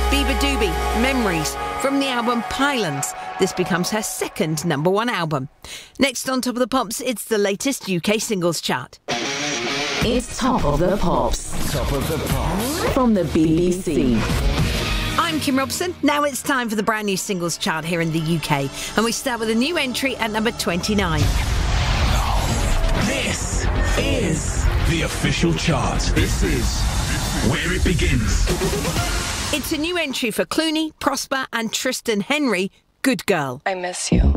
Biba Doobie, Memories, from the album Pylons. This becomes her second #1 album. Next on Top of the Pops, it's the latest UK singles chart. It's Top of the Pops. Top of the Pops. From the BBC. I'm Kim Robson. Now it's time for the brand new singles chart here in the UK. And we start with a new entry at number 29. This is the official chart. This is where it begins. It's a new entry for Clooney, Prosper and Tristan Henry, Good Girl. I miss you.